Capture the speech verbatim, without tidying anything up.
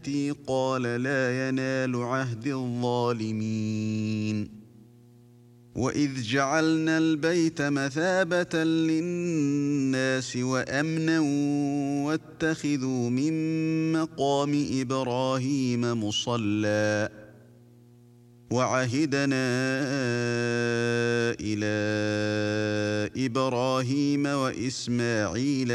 قال لا ينال عهد الظالمين وإذ جعلنا البيت مثابة للناس وأمنا واتخذوا من مقام إبراهيم مصلى وعهدنا إلى إبراهيم وإسماعيل